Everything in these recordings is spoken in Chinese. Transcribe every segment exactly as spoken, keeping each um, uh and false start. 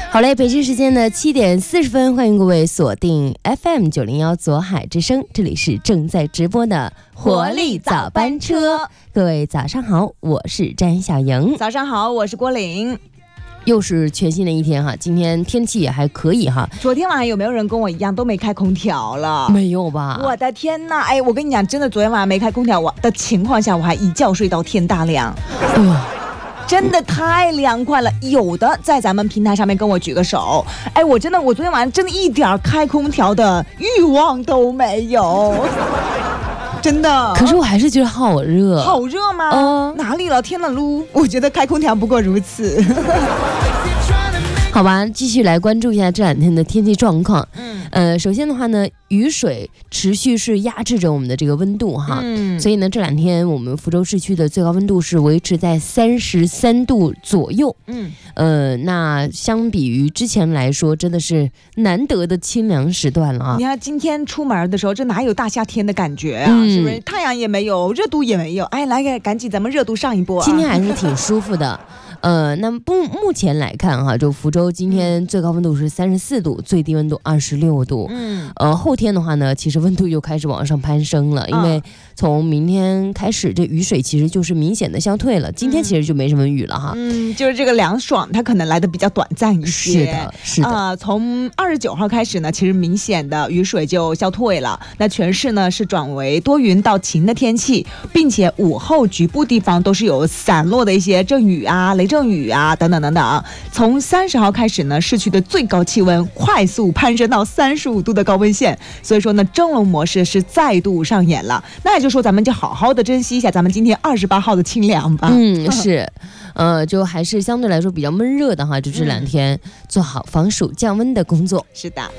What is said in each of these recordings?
好嘞，北京时间的七点四十分，欢迎各位锁定 F M 九零幺左海之声，这里是正在直播的活力早班车。各位早上好，我是詹小莹。 早上好，我是郭玲。 又是全新的一天哈，今天天气也还可以哈。 昨天晚上有没有人跟我一样都没开空调了？ 没有吧？ 我的天哪！哎，我跟你讲，真的，昨天晚上没开空调我的情况下，我还一觉睡到天大亮。 哎呦， 真的太凉快了。有的在咱们平台上面跟我举个手。哎，我真的，我昨天晚上真的一点开空调的欲望都没有。真的， 可是我还是觉得好热。 好热吗？ 嗯， 哪里了？天了噜！我觉得开空调不过如此。 好吧，继续来关注一下这两天的天气状况。嗯，呃，首先的话呢，雨水持续是压制着我们的这个温度哈，嗯，所以呢，这两天我们福州市区的最高温度是维持在三十三度左右。嗯，呃，那相比于之前来说，真的是难得的清凉时段了啊。 你看今天出门的时候，这哪有大夏天的感觉啊？嗯，是不是？太阳也没有，热度也没有。哎，来，赶紧咱们热度上一波啊！ 今天还是挺舒服的。呃，那么目前来看哈，就福州今天最高温度是三十四度，最低温度二十六度。嗯，呃，后天的话呢，其实温度又开始往上攀升了，因为从明天开始，这雨水其实就是明显的消退了。今天其实就没什么雨了哈。 嗯，就是这个凉爽，它可能来的比较短暂一些。 是的，是的。 呃，从二十九号开始呢，其实明显的雨水就消退了。那全市呢是转为多云到晴的天气，并且午后局部地方都是有散落的一些阵雨啊、雷阵雨啊等等等等。从三十号开始呢，市区的最高气温快速攀升到三十五度的高温线，所以说呢，蒸笼模式是再度上演了。那也就是说，咱们就好好的珍惜一下咱们今天二十八号的清凉吧。 嗯，是，呃，就还是相对来说比较闷热的哈，就这两天、嗯、做好防暑降温的工作。 是的。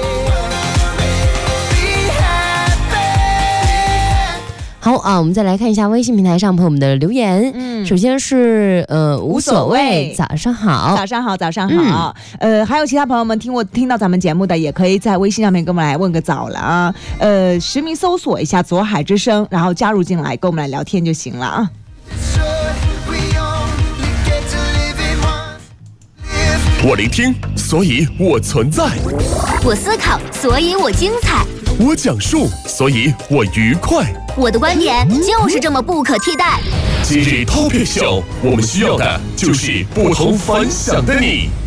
好啊，我们再来看一下微信平台上朋友们的留言。嗯，首先是呃无所谓，早上好， 早上好，早上好。嗯、呃，还有其他朋友们听我听到咱们节目的，也可以在微信上面跟我们来问个早了啊。呃，实名搜索一下左海之声，然后加入进来跟我们来聊天就行了啊。 我聆听，所以我存在； 我思考，所以我精彩； 我讲述，所以我愉快。 我的观点就是这么不可替代。 今日 Topic Show， 我们需要的就是不同凡响的你。